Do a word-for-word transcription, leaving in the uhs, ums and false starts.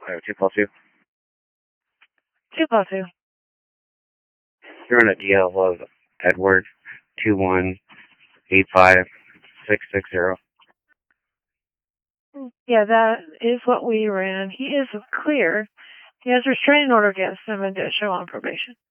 I have two plus two. Two plus two. You're on a D L of Edward two one eight five six six zero. Yeah, that is what we ran. He is clear. He has restraining order against him and to show on probation.